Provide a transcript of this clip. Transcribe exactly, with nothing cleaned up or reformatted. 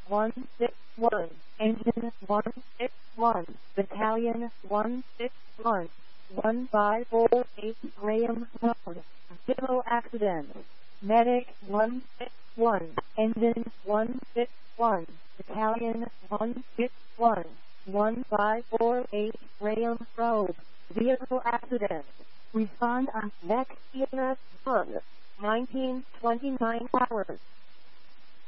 one six one, Engine one six one, Battalion one six one, one five four eight, Graham Road, Civil Accident, Medic one six one, Engine one six one, Battalion one six one, one five four eight, Graham Road, Vehicle Accident. Respond on next E M S one, nineteen twenty-nine hours.